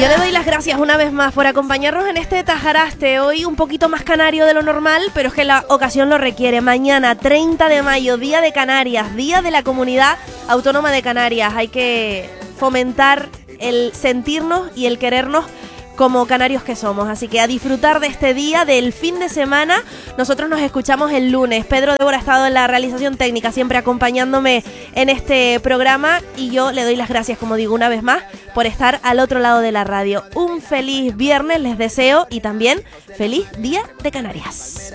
yo le doy las gracias una vez más por acompañarnos en este Tajaraste. Hoy un poquito más canario de lo normal, pero es que la ocasión lo requiere. Mañana, 30 de mayo, Día de Canarias, Día de la Comunidad Autónoma de Canarias. Hay que fomentar el sentirnos y el querernos como canarios que somos. Así que a disfrutar de este día, del fin de semana. Nosotros nos escuchamos el lunes. Pedro Débora ha estado en la realización técnica, siempre acompañándome en este programa, y yo le doy las gracias, como digo, una vez más, por estar al otro lado de la radio. Un feliz viernes les deseo, y también feliz Día de Canarias.